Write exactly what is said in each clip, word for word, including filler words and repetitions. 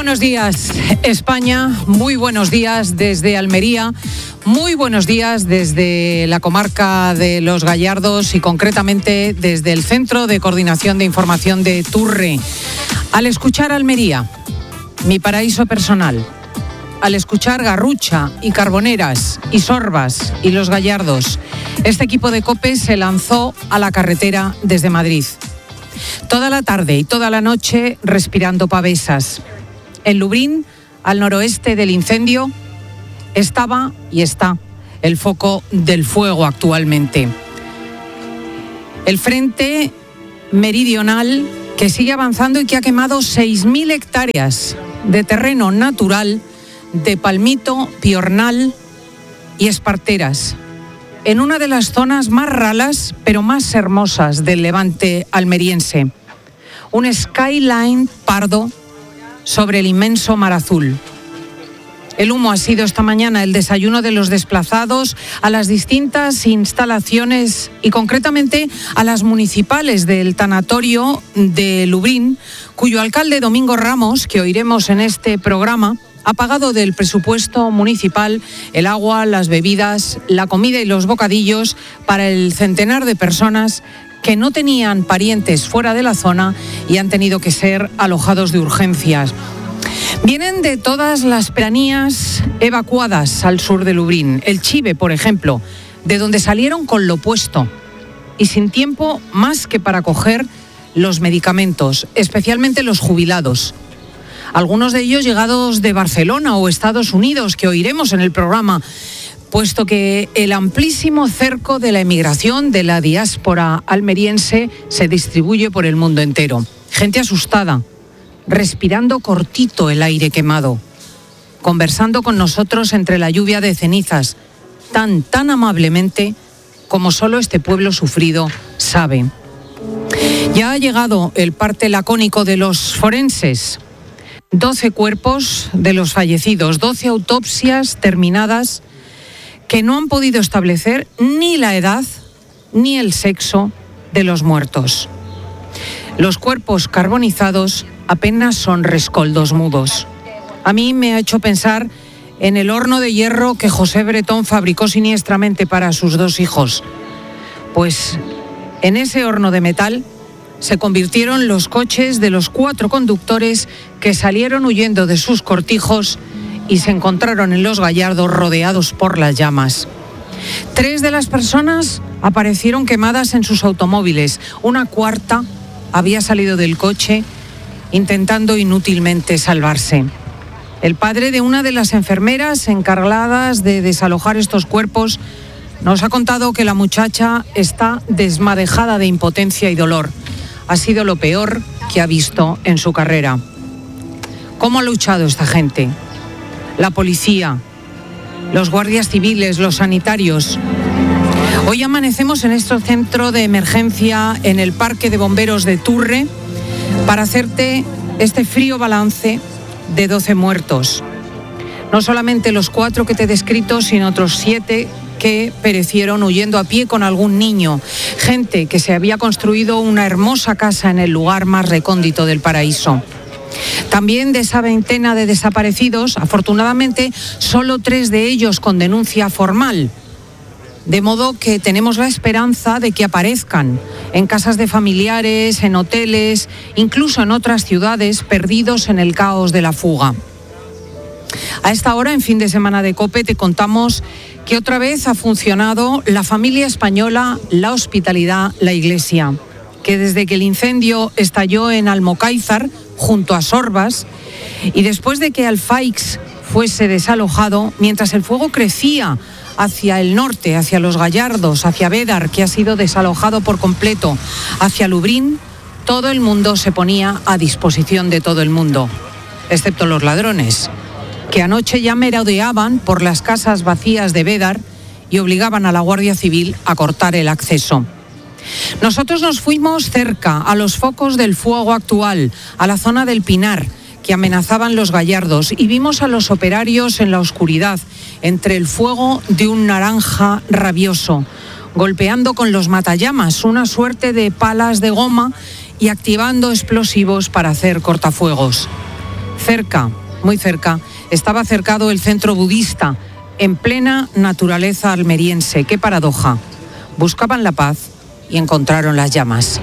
buenos días, España. Muy buenos días desde Almería. Muy buenos días desde la comarca de Los Gallardos y concretamente desde el Centro de Coordinación de Información de Turre. Al escuchar Almería, mi paraíso personal, al escuchar Garrucha y Carboneras y Sorbas y Los Gallardos, este equipo de COPE se lanzó a la carretera desde Madrid. Toda la tarde y toda la noche respirando pavesas. En Lublin, al noroeste del incendio, estaba y está el foco del fuego actualmente. El frente meridional que sigue avanzando y que ha quemado seis mil hectáreas de terreno natural de palmito, piornal y esparteras, en una de las zonas más ralas pero más hermosas del levante almeriense. Un skyline pardo sobre el inmenso mar azul. El humo ha sido esta mañana el desayuno de los desplazados a las distintas instalaciones y concretamente a las municipales del tanatorio de Lublin, cuyo alcalde Domingo Ramos, que oiremos en este programa, ha pagado del presupuesto municipal el agua, las bebidas, la comida y los bocadillos para el centenar de personas que no tenían parientes fuera de la zona y han tenido que ser alojados de urgencias. Vienen de todas las pedanías evacuadas al sur de Lublin. El Chive, por ejemplo, de donde salieron con lo puesto y sin tiempo más que para coger los medicamentos, especialmente los jubilados. Algunos de ellos llegados de Barcelona o Estados Unidos, que oiremos en el programa, puesto que el amplísimo cerco de la emigración de la diáspora almeriense se distribuye por el mundo entero. Gente asustada, respirando cortito el aire quemado, conversando con nosotros entre la lluvia de cenizas, tan, tan amablemente como solo este pueblo sufrido sabe. Ya ha llegado el parte lacónico de los forenses. doce cuerpos de los fallecidos, doce autopsias terminadas que no han podido establecer ni la edad ni el sexo de los muertos. Los cuerpos carbonizados apenas son rescoldos mudos. A mí me ha hecho pensar en el horno de hierro que José Bretón fabricó siniestramente para sus dos hijos. Pues en ese horno de metal se convirtieron los coches de los cuatro conductores que salieron huyendo de sus cortijos y se encontraron en Los Gallardos rodeados por las llamas. Tres de las personas aparecieron quemadas en sus automóviles. Una cuarta había salido del coche intentando inútilmente salvarse. El padre de una de las enfermeras encargadas de desalojar estos cuerpos nos ha contado que la muchacha está desmadejada de impotencia y dolor. Ha sido lo peor que ha visto en su carrera. ¿Cómo ha luchado esta gente? La policía, los guardias civiles, los sanitarios. Hoy amanecemos en este centro de emergencia en el Parque de Bomberos de Turre para hacerte este frío balance de doce muertos. No solamente los cuatro que te he descrito, sino otros siete que perecieron huyendo a pie con algún niño. Gente que se había construido una hermosa casa en el lugar más recóndito del paraíso. También de esa veintena de desaparecidos, afortunadamente, solo tres de ellos con denuncia formal. De modo que tenemos la esperanza de que aparezcan en casas de familiares, en hoteles, incluso en otras ciudades, perdidos en el caos de la fuga. A esta hora, en fin de semana de COPE, te contamos que otra vez ha funcionado la familia española, la hospitalidad, la iglesia, que desde que el incendio estalló en Almocáizar, junto a Sorbas, y después de que Alfaix fuese desalojado, mientras el fuego crecía hacia el norte, hacia Los Gallardos, hacia Bédar, que ha sido desalojado por completo, hacia Lublin, todo el mundo se ponía a disposición de todo el mundo, excepto los ladrones, que anoche ya merodeaban por las casas vacías de Bédar y obligaban a la Guardia Civil a cortar el acceso. Nosotros nos fuimos cerca, a los focos del fuego actual, a la zona del Pinar, que amenazaban Los Gallardos, y vimos a los operarios en la oscuridad, entre el fuego de un naranja rabioso, golpeando con los matallamas, una suerte de palas de goma, y activando explosivos para hacer cortafuegos. cerca, muy cerca, estaba cercado el centro budista, en plena naturaleza almeriense. ¡Qué paradoja! Buscaban la paz y encontraron las llamas.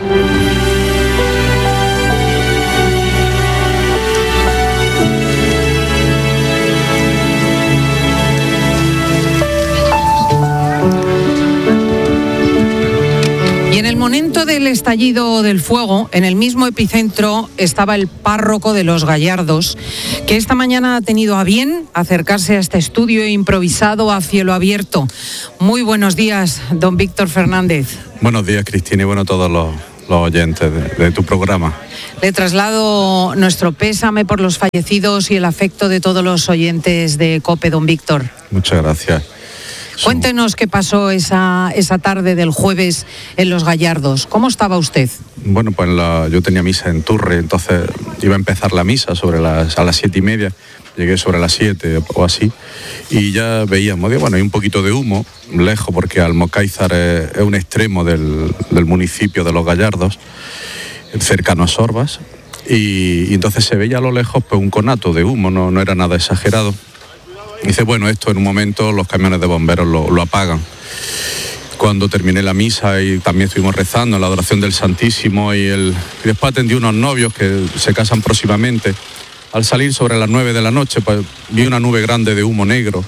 Y en el momento del estallido del fuego, en el mismo epicentro estaba el párroco de Los Gallardos, que esta mañana ha tenido a bien acercarse a este estudio improvisado a cielo abierto. Muy buenos días, don Víctor Fernández. Buenos días, Cristina, y bueno, todos los, los oyentes de, de tu programa. Le traslado nuestro pésame por los fallecidos y el afecto de todos los oyentes de COPE, don Víctor. Muchas gracias. Cuéntenos qué pasó esa, esa tarde del jueves en Los Gallardos. ¿Cómo estaba usted? Bueno, pues la, yo tenía misa en Turre, entonces iba a empezar la misa sobre las, a las siete y media. Llegué sobre las siete o así y ya veíamos, bueno, hay un poquito de humo lejos porque Almocáizar es, es un extremo del, del municipio de Los Gallardos, cercano a Sorbas, y, y entonces se veía a lo lejos pues un conato de humo, no, no era nada exagerado. Dice, bueno, esto en un momento los camiones de bomberos lo, lo apagan. Cuando terminé la misa y también estuvimos rezando en la adoración del Santísimo y, el, y después atendí unos novios que se casan próximamente. Al salir sobre las nueve de la noche, pues vi una nube grande de humo negro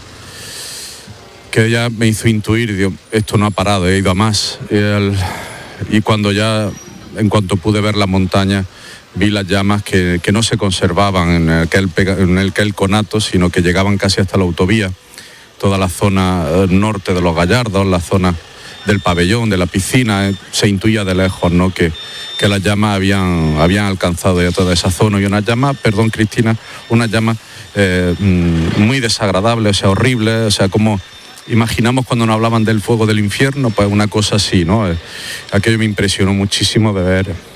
que ya me hizo intuir, digo, esto no ha parado, he ido a más. Y, el, y cuando ya, en cuanto pude ver la montaña, vi las llamas que, que no se conservaban en aquel, en aquel conato, sino que llegaban casi hasta la autovía, toda la zona norte de Los Gallardos, la zona del pabellón, de la piscina, se intuía de lejos, ¿no?, que, que las llamas habían, habían alcanzado ya toda esa zona, y unas llamas, perdón Cristina, unas llamas eh, muy desagradables, o sea, horribles, o sea, como imaginamos cuando nos hablaban del fuego del infierno, pues una cosa así, ¿no? Eh, aquello me impresionó muchísimo de ver.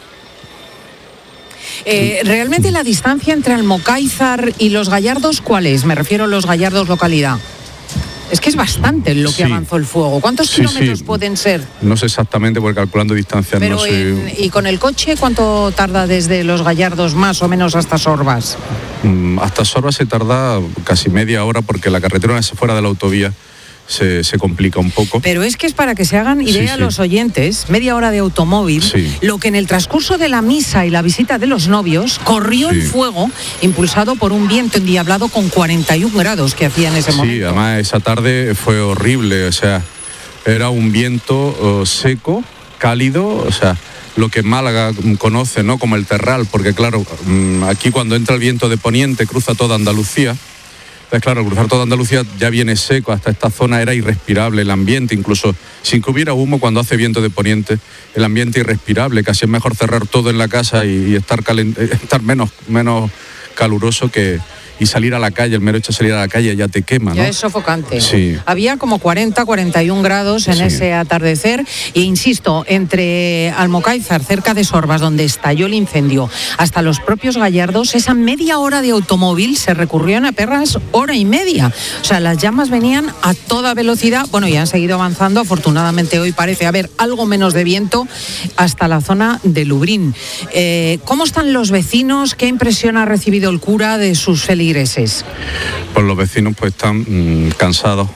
Eh, ¿Realmente la distancia entre Almocáizar y Los Gallardos cuál es? Me refiero a Los Gallardos localidad. Es que es bastante lo que sí avanzó el fuego. ¿Cuántos sí, kilómetros sí. pueden ser? No sé exactamente, porque calculando distancias Pero no sé. En, ¿Y con el coche cuánto tarda desde Los Gallardos más o menos hasta Sorbas? Mm, hasta Sorbas se tarda casi media hora porque la carretera fuera de la autovía Se, se complica un poco. Pero es que es para que se hagan idea sí, sí. los oyentes, media hora de automóvil, sí. lo que en el transcurso de la misa y la visita de los novios corrió sí. el fuego impulsado por un viento endiablado con cuarenta y un grados que hacía en ese sí, momento. Sí, además esa tarde fue horrible, o sea, era un viento oh, seco, cálido, o sea, lo que Málaga conoce, ¿no?, como el terral, porque claro, aquí cuando entra el viento de poniente cruza toda Andalucía. Entonces, claro, al cruzar toda Andalucía ya viene seco, hasta esta zona era irrespirable el ambiente, incluso sin que hubiera humo cuando hace viento de poniente, el ambiente irrespirable, casi es mejor cerrar todo en la casa y, y estar, calent- estar menos, menos caluroso que... y salir a la calle, el mero hecho de salir a la calle ya te quema, ¿no? Ya es sofocante. Sí. Había como cuarenta, cuarenta y un grados en sí. ese atardecer e insisto, entre Almocáizar, cerca de Sorbas, donde estalló el incendio, hasta los propios Gallardos, esa media hora de automóvil se recurrió en apenas hora y media. O sea, las llamas venían a toda velocidad, bueno, y han seguido avanzando, afortunadamente hoy parece haber algo menos de viento hasta la zona de Lubrín. Eh, ¿Cómo están los vecinos? ¿Qué impresión ha recibido el cura de sus feligreses? Pues los vecinos pues están mmm, cansados,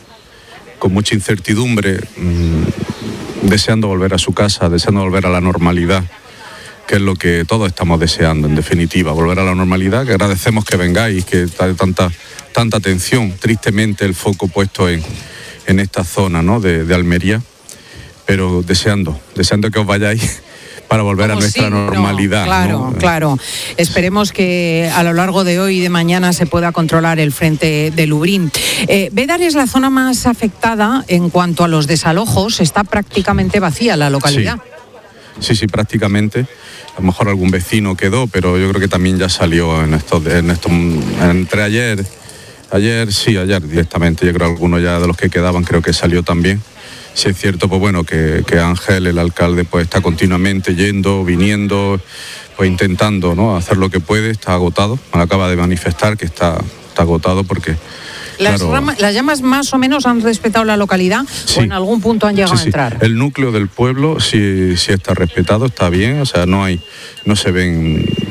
con mucha incertidumbre, mmm, deseando volver a su casa, deseando volver a la normalidad, que es lo que todos estamos deseando, en definitiva, volver a la normalidad, que agradecemos que vengáis, que hay tanta, tanta atención, tristemente el foco puesto en, en esta zona, ¿no?, de, de Almería, pero deseando, deseando que os vayáis para volver Como a nuestra sí, normalidad. No, claro, ¿no? claro. Esperemos que a lo largo de hoy y de mañana se pueda controlar el frente de Lubrín. Eh, Bédar es la zona más afectada en cuanto a los desalojos. Está prácticamente vacía la localidad. Sí, sí, sí, prácticamente. A lo mejor algún vecino quedó, pero yo creo que también ya salió en estos, en estos entre ayer, ayer, sí, ayer directamente. Yo creo que alguno ya de los que quedaban creo que salió también. Sí es cierto, pues bueno, que, que Ángel, el alcalde, pues está continuamente yendo, viniendo, pues intentando, ¿no?, hacer lo que puede. Está agotado, me acaba de manifestar que está, está agotado porque... Las, claro, rama, ¿Las llamas más o menos han respetado la localidad sí, o en algún punto han llegado sí, sí. a entrar? El núcleo del pueblo sí, sí está respetado, está bien, o sea, no hay, no se ven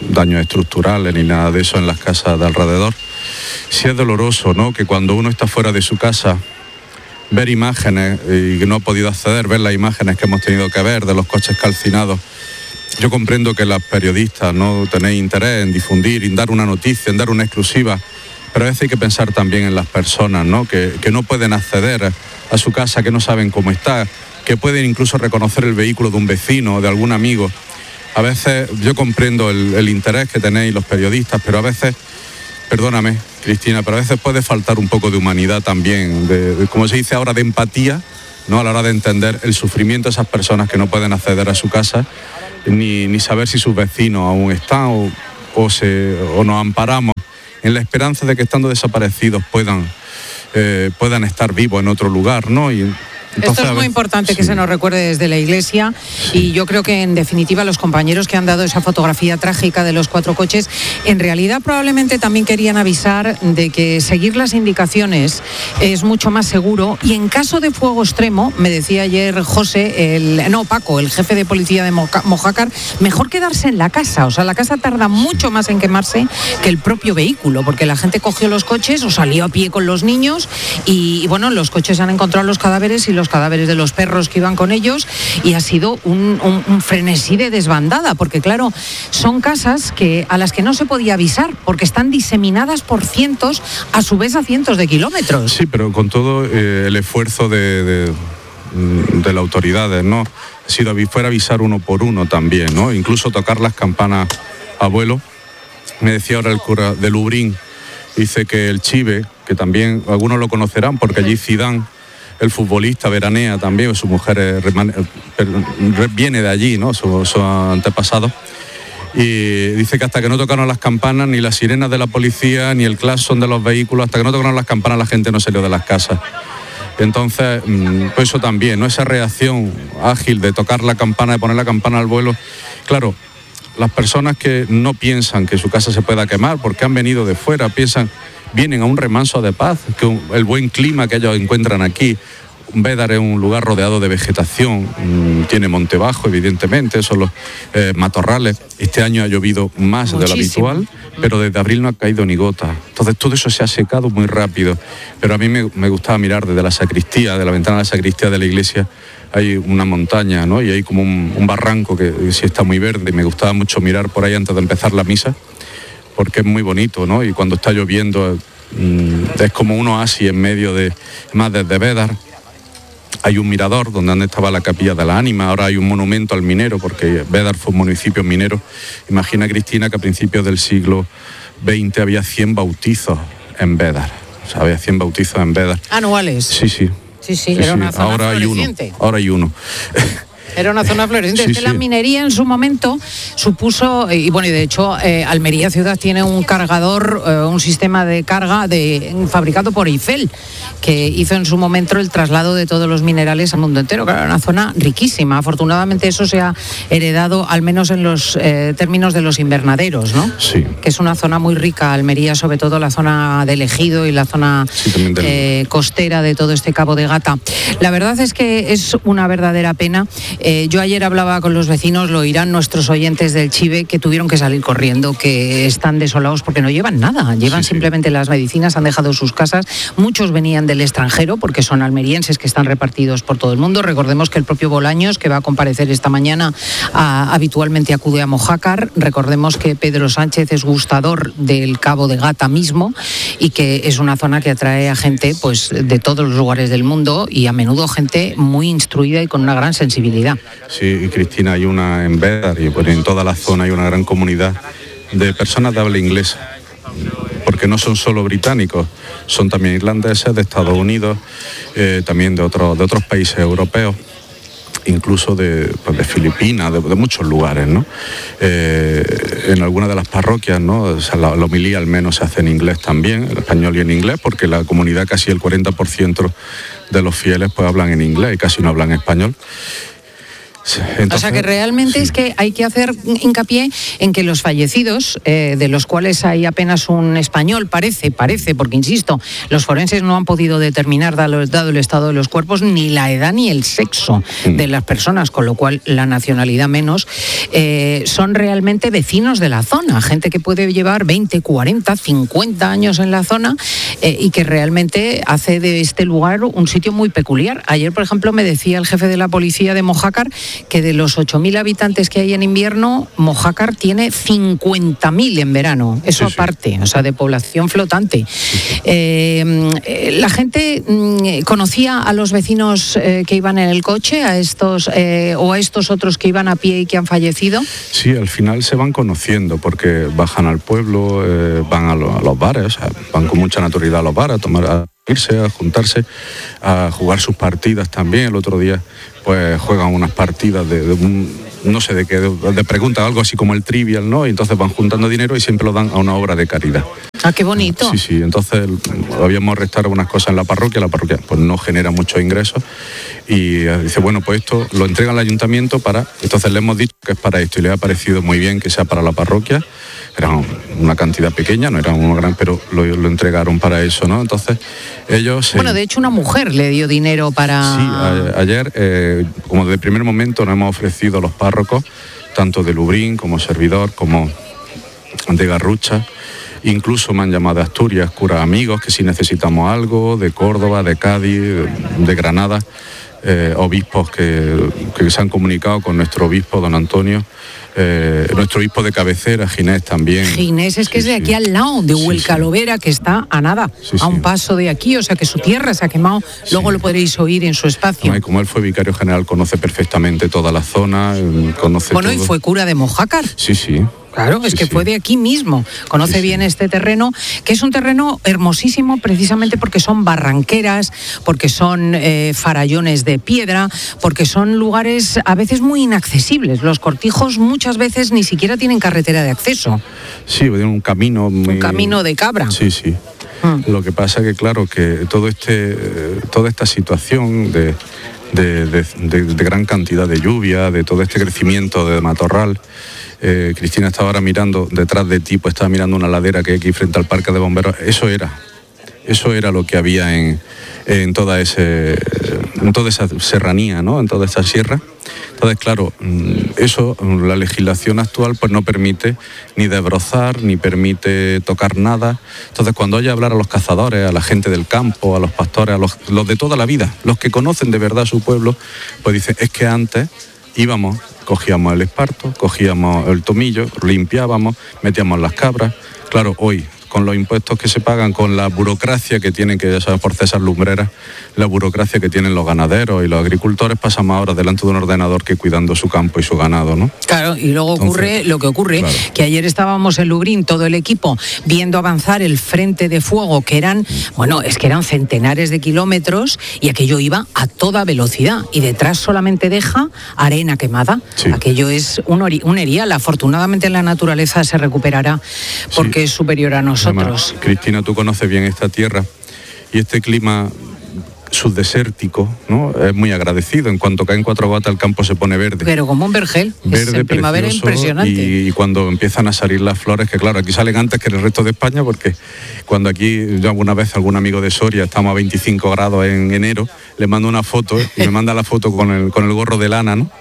daños estructurales ni nada de eso en las casas de alrededor. Sí es doloroso, ¿no?, que cuando uno está fuera de su casa, ver imágenes y que no ha podido acceder, ver las imágenes que hemos tenido que ver de los coches calcinados. Yo comprendo que las periodistas no tenéis interés en difundir, en dar una noticia, en dar una exclusiva, pero a veces hay que pensar también en las personas, ¿no?, que, que no pueden acceder a su casa, que no saben cómo está, que pueden incluso reconocer el vehículo de un vecino o de algún amigo. A veces yo comprendo el, el interés que tenéis los periodistas, pero a veces, perdóname, Cristina, pero a veces puede faltar un poco de humanidad también, de, de, como se dice ahora, de empatía, ¿no?, a la hora de entender el sufrimiento de esas personas que no pueden acceder a su casa, ni, ni saber si sus vecinos aún están o, o, se, o nos amparamos en la esperanza de que estando desaparecidos puedan, eh, puedan estar vivos en otro lugar, ¿no? Y, Entonces, Esto es muy importante sí. que se nos recuerde desde la Iglesia, sí. Y yo creo que en definitiva los compañeros que han dado esa fotografía trágica de los cuatro coches, en realidad probablemente también querían avisar de que seguir las indicaciones es mucho más seguro, y en caso de fuego extremo, me decía ayer José, el, no Paco, el jefe de policía de Mojácar, mejor quedarse en la casa. O sea, la casa tarda mucho más en quemarse que el propio vehículo, porque la gente cogió los coches o salió a pie con los niños y, y bueno, los coches han encontrado los cadáveres y los cadáveres de los perros que iban con ellos, y ha sido un, un, un frenesí de desbandada, porque claro, son casas que a las que no se podía avisar, porque están diseminadas por cientos, a su vez a cientos de kilómetros. Sí, pero con todo eh, el esfuerzo de, de, de las autoridades, ¿no? Ha sido fuera avisar uno por uno también, ¿no? Incluso tocar las campanas a vuelo. Me decía ahora el cura de Lubrín, dice que el Chive, que también algunos lo conocerán porque allí Zidane, el futbolista, veranea también, su mujer es, viene de allí, ¿no?, su, su antepasado, y dice que hasta que no tocaron las campanas, ni las sirenas de la policía, ni el claxon de los vehículos, hasta que no tocaron las campanas la gente no salió de las casas. Entonces, pues eso también, ¿no?, esa reacción ágil de tocar la campana, de poner la campana al vuelo. Claro, las personas que no piensan que su casa se pueda quemar porque han venido de fuera, piensan, vienen a un remanso de paz, que un, el buen clima que ellos encuentran aquí. Bédar es un lugar rodeado de vegetación, mmm, tiene monte bajo, evidentemente, son los eh, matorrales. Este año ha llovido más Muchísimo. de lo habitual, pero desde abril no ha caído ni gota. Entonces todo eso se ha secado muy rápido. Pero a mí me, me gustaba mirar desde la sacristía, de la ventana de la sacristía de la iglesia, hay una montaña, ¿no?, y hay como un, un barranco que, que sí está muy verde, y me gustaba mucho mirar por ahí antes de empezar la misa, porque es muy bonito, ¿no? Y cuando está lloviendo mmm, es como un oasis en medio de, más desde Bédar. Hay un mirador donde antes estaba la capilla de la Ánima, ahora hay un monumento al minero, porque Bédar fue un municipio minero. Imagina, Cristina, que a principios del siglo veinte había cien bautizos en Bédar. O sea, había cien bautizos en Bédar. ¿Anuales? Sí, sí. Sí, sí, sí, era una sí. zona Ahora floreciente. hay uno, ahora hay uno. Era una zona floreciente. Sí, es que sí. La minería en su momento supuso, y bueno, y de hecho eh, Almería ciudad tiene un cargador, eh, un sistema de carga de, fabricado por Eiffel, que hizo en su momento el traslado de todos los minerales al mundo entero. Claro, era una zona riquísima. Afortunadamente eso se ha heredado, al menos en los eh, términos de los invernaderos, ¿no? Sí. Que es una zona muy rica, Almería, sobre todo la zona del Ejido y la zona sí, del... eh, costera de todo este Cabo de Gata. La verdad es que es una verdadera pena. Eh, yo ayer hablaba con los vecinos, lo oirán nuestros oyentes del Chive, que tuvieron que salir corriendo, que están desolados porque no llevan nada, llevan sí, simplemente sí. las medicinas, han dejado sus casas. Muchos venían del extranjero porque son almerienses que están repartidos por todo el mundo. Recordemos que el propio Bolaños, que va a comparecer esta mañana, a, habitualmente acude a Mojácar. Recordemos que Pedro Sánchez es gustador del Cabo de Gata mismo, y que es una zona que atrae a gente pues de todos los lugares del mundo, y a menudo gente muy instruida y con una gran sensibilidad. Sí, Cristina, hay una en Bédar, y pues en toda la zona hay una gran comunidad de personas de habla inglesa, porque no son solo británicos, son también irlandeses, de Estados Unidos, eh, también de otros de otros países europeos, incluso de, pues de Filipinas, de, de muchos lugares, ¿no? Eh, en algunas de las parroquias, ¿no? O sea, la, la homilía al menos se hace en inglés también, en español y en inglés, porque la comunidad, casi el cuarenta por ciento de los fieles pues hablan en inglés y casi no hablan español. Entonces, o sea que realmente sí. Es que hay que hacer hincapié en que los fallecidos, eh, de los cuales hay apenas un español, parece, parece, porque insisto, los forenses no han podido determinar, dado, dado el estado de los cuerpos, ni la edad ni el sexo mm. de las personas, con lo cual la nacionalidad menos, eh, son realmente vecinos de la zona, gente que puede llevar veinte, cuarenta, cincuenta años en la zona eh, y que realmente hace de este lugar un sitio muy peculiar. Ayer, por ejemplo, me decía el jefe de la policía de Mojácar que de los ocho mil habitantes que hay en invierno, Mojácar tiene cincuenta mil en verano. Eso sí, aparte, sí. O sea, de población flotante. Eh, ¿La gente mm, conocía a los vecinos eh, que iban en el coche, a estos eh, o a estos otros que iban a pie y que han fallecido? Sí, al final se van conociendo porque bajan al pueblo, eh, van a, lo, a los bares, o sea, van con mucha naturalidad a los bares a tomar... A... irse, a juntarse, a jugar sus partidas también. El otro día pues juegan unas partidas de, de un, no sé de qué, de, de preguntas, algo así como el trivial, ¿no? Y entonces van juntando dinero y siempre lo dan a una obra de caridad. Ah, qué bonito. Sí, sí, entonces habíamos restado unas cosas en la parroquia, la parroquia pues no genera muchos ingresos y dice, bueno, pues esto lo entrega al ayuntamiento para, entonces le hemos dicho que es para esto y le ha parecido muy bien que sea para la parroquia. Era una cantidad pequeña, no era una gran, pero lo, lo entregaron para eso, ¿no? Entonces ellos... Bueno, eh, de hecho una mujer le dio dinero para... Sí, a, ayer, eh, como de primer momento nos hemos ofrecido a los párrocos, tanto de Lubrín como servidor, como de Garrucha. Incluso me han llamado de Asturias, curas amigos, que si necesitamos algo, de Córdoba, de Cádiz, de, de Granada, eh, obispos que, que se han comunicado con nuestro obispo, don Antonio, eh, nuestro obispo de cabecera, Ginés también. Ginés es que sí, es de aquí sí. al lado, de Huelcalovera, sí, sí. que está a nada, sí, a un sí. paso de aquí, o sea que su tierra se ha quemado, sí. luego lo podréis oír en su espacio. No, y como él fue vicario general, conoce perfectamente toda la zona, conoce Bueno, todo. Y fue cura de Mojácar. Sí, sí. Claro, es sí, que sí. fue de aquí mismo, conoce sí, bien sí. este terreno, que es un terreno hermosísimo precisamente porque son barranqueras, porque son eh, farallones de piedra, porque son lugares a veces muy inaccesibles. Los cortijos muchas veces ni siquiera tienen carretera de acceso. Sí, tienen un camino muy... Un camino de cabra. Sí, sí. Mm. Lo que pasa que, claro, que todo este, toda esta situación de, de, de, de, de gran cantidad de lluvia, de todo este crecimiento de matorral... Eh, Cristina estaba ahora mirando detrás de ti, pues estaba mirando una ladera que hay aquí frente al parque de bomberos. Eso era, eso era lo que había en, en toda ese, en toda esa serranía, ¿no? En toda esa sierra. Entonces, claro, eso, la legislación actual, pues no permite ni desbrozar, ni permite tocar nada. Entonces, cuando oye hablar a los cazadores, a la gente del campo, a los pastores, a los, los de toda la vida, los que conocen de verdad su pueblo, pues dicen, es que antes íbamos, cogíamos el esparto, cogíamos el tomillo, limpiábamos, metíamos las cabras. Claro, hoy, con los impuestos que se pagan, con la burocracia que tienen, que ya sabes por César Lumbreras, la burocracia que tienen los ganaderos y los agricultores, pasamos ahora delante de un ordenador que cuidando su campo y su ganado, ¿no? Claro, y luego ocurre Entonces, lo que ocurre, claro. que ayer estábamos en Lubrín, todo el equipo, viendo avanzar el frente de fuego, que eran, bueno, es que eran centenares de kilómetros, y aquello iba a toda velocidad, y detrás solamente deja arena quemada. Sí. Aquello es un, ori- un erial. Afortunadamente la naturaleza se recuperará, porque sí. es superior a nosotros. Además, Cristina, tú conoces bien esta tierra, y este clima subdesértico, ¿no? Es muy agradecido. En cuanto caen cuatro gotas, el campo se pone verde. Pero como un vergel. Verde, es en primavera impresionante. Y, y cuando empiezan a salir las flores, que claro, aquí salen antes que en el resto de España, porque cuando aquí, yo alguna vez, algún amigo de Soria, estamos a veinticinco grados en enero, le mando una foto y me manda la foto con el, con el gorro de lana, ¿no?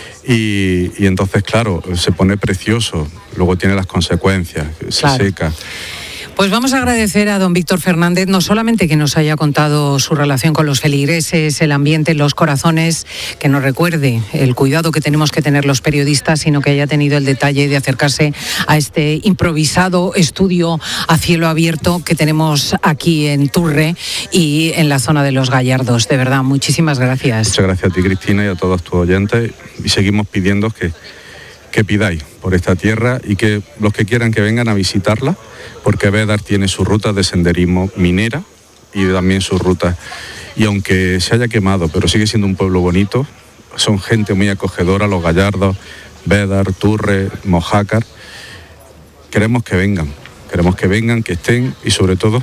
Y, y entonces, claro, se pone precioso. Luego tiene las consecuencias, se claro. seca. Pues vamos a agradecer a don Víctor Fernández, no solamente que nos haya contado su relación con los feligreses, el ambiente, los corazones, que nos recuerde el cuidado que tenemos que tener los periodistas, sino que haya tenido el detalle de acercarse a este improvisado estudio a cielo abierto que tenemos aquí en Turre y en la zona de Los Gallardos. De verdad, muchísimas gracias. Muchas gracias a ti, Cristina, y a todos tus oyentes, y seguimos pidiendo que, que pidáis por esta tierra y que los que quieran que vengan a visitarla, porque Bédar tiene su ruta de senderismo minera y también su ruta, y aunque se haya quemado, pero sigue siendo un pueblo bonito, son gente muy acogedora, Los Gallardos, Bédar, Turre, Mojácar. Queremos que vengan, queremos que vengan, que estén, y sobre todo,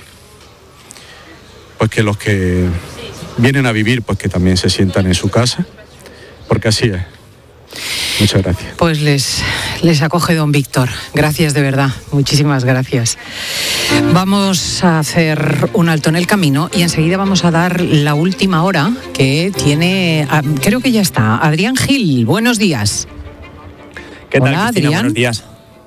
pues que los que vienen a vivir, pues que también se sientan en su casa, porque así es. Muchas gracias. Pues les, les acoge don Víctor. Gracias de verdad, muchísimas gracias. Vamos a hacer un alto en el camino y enseguida vamos a dar la última hora que tiene, creo que ya está, Adrián Gil. Buenos días. ¿Qué tal, Hola, Cristina? Adrián. Buenos días.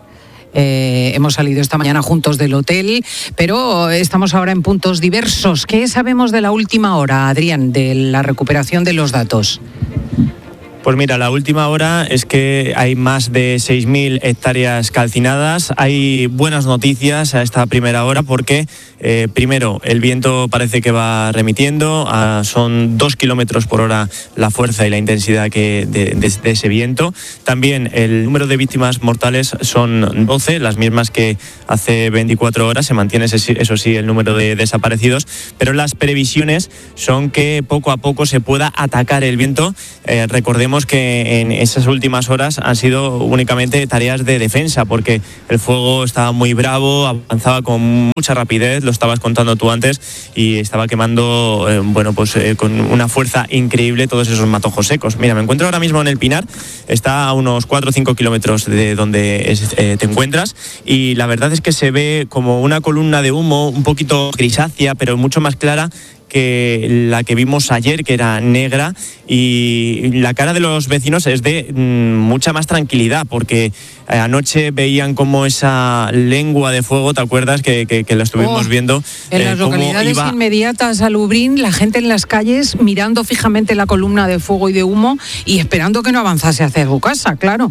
Eh, hemos salido esta mañana juntos del hotel, pero estamos ahora en puntos diversos. ¿Qué sabemos de la última hora, Adrián, de la recuperación de los datos? Pues mira, la última hora es que hay más de seis mil hectáreas calcinadas. Hay buenas noticias a esta primera hora porque, eh, primero, el viento parece que va remitiendo. Ah, son dos kilómetros por hora la fuerza y la intensidad que de, de, de ese viento. También el número de víctimas mortales son doce, las mismas que hace veinticuatro horas. Se mantiene, ese, eso sí, el número de desaparecidos. Pero las previsiones son que poco a poco se pueda atacar el viento. Eh, recordemos que en esas últimas horas han sido únicamente tareas de defensa, porque el fuego estaba muy bravo, avanzaba con mucha rapidez, lo estabas contando tú antes, y estaba quemando, eh, bueno, pues eh, con una fuerza increíble todos esos matojos secos. Mira, me encuentro ahora mismo en el Pinar, está a unos cuatro o cinco kilómetros de donde es, eh, te encuentras, y la verdad es que se ve como una columna de humo un poquito grisácea, pero mucho más clara que la que vimos ayer, que era negra, y la cara de los vecinos es de mmm, mucha más tranquilidad, porque anoche veían como esa lengua de fuego, ¿te acuerdas? Que, que, que la estuvimos oh, viendo. En eh, las localidades iba... inmediatas a Lubrín, la gente en las calles mirando fijamente la columna de fuego y de humo y esperando que no avanzase hacia su casa, claro.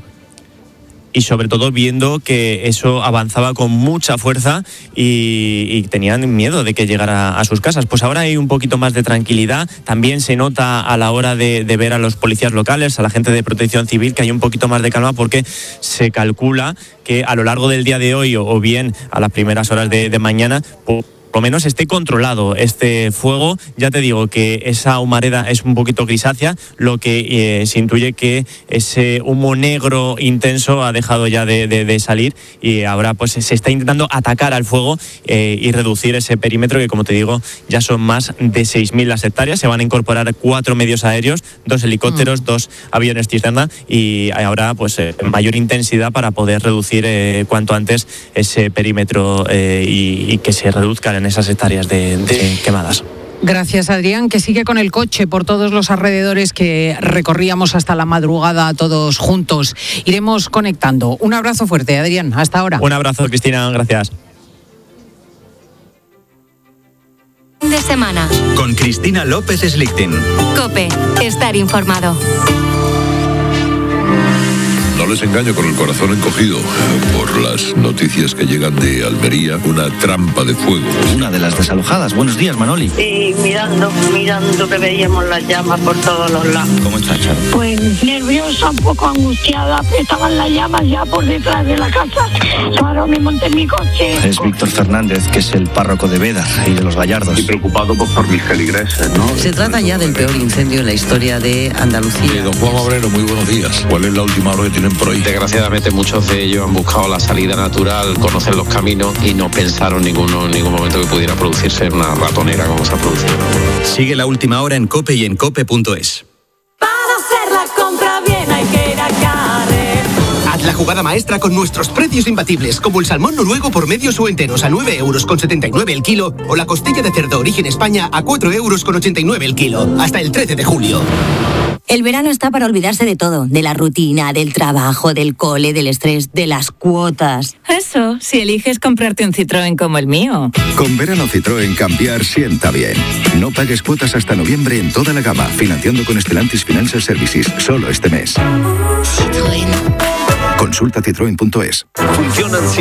Y sobre todo viendo que eso avanzaba con mucha fuerza y, y tenían miedo de que llegara a sus casas. Pues ahora hay un poquito más de tranquilidad. También se nota a la hora de, de ver a los policías locales, a la gente de Protección Civil, que hay un poquito más de calma, porque se calcula que a lo largo del día de hoy o, o bien a las primeras horas de, de mañana, pues, por lo menos esté controlado este fuego. Ya te digo que esa humareda es un poquito grisácea, lo que eh, se intuye que ese humo negro intenso ha dejado ya de, de, de salir, y ahora pues se está intentando atacar al fuego eh, y reducir ese perímetro, que como te digo ya son más de seis mil las hectáreas. Se van a incorporar cuatro medios aéreos, dos helicópteros, mm. dos aviones cisterna, y ahora pues eh, mayor intensidad para poder reducir eh, cuanto antes ese perímetro eh, y, y que se reduzcan en esas hectáreas de, de quemadas. Gracias, Adrián, que sigue con el coche por todos los alrededores que recorríamos hasta la madrugada todos juntos. Iremos conectando. Un abrazo fuerte, Adrián. Hasta ahora. Un abrazo, Cristina. Gracias. De semana. Con Cristina López Slichting. COPE. Estar informado. No les engaño, con el corazón encogido por las noticias que llegan de Almería, una trampa de fuego. Una de las desalojadas. Buenos días, Manoli. Sí, mirando, mirando que veíamos las llamas por todos los lados. ¿Cómo estás, Charo? Pues nerviosa, un poco angustiada, estaban las llamas ya por detrás de la casa. Ahora me monté en mi coche. Es Víctor Fernández, que es el párroco de Bédar y de los Gallardos. Estoy preocupado pues, por mis feligreses, ¿no? Se trata ya del peor incendio en la historia de Andalucía. Sí, don Juan Obrero, muy buenos días. ¿Cuál es la última hora que tienen por ahí? Desgraciadamente muchos de ellos han buscado la salida natural, conocen los caminos y no pensaron ninguno, en ningún momento que pudiera producirse una ratonera como se ha producido. Sigue la última hora en COPE y en cope punto es. Para hacer la compra bien hay que ir a Carrer. Haz la jugada maestra con nuestros precios imbatibles, como el salmón noruego por medios o enteros a nueve euros con setenta y nueve el kilo, o la costilla de cerdo origen España a cuatro euros con ochenta y nueve el kilo, hasta el trece de julio. El verano está para olvidarse de todo, de la rutina, del trabajo, del cole, del estrés, de las cuotas. Eso, si eliges comprarte un Citroën como el mío. Con verano Citroën cambiar sienta bien. No pagues cuotas hasta noviembre en toda la gama, financiando con Stellantis Financial Services, solo este mes. Citroën. Consulta citroen punto es. Funcionan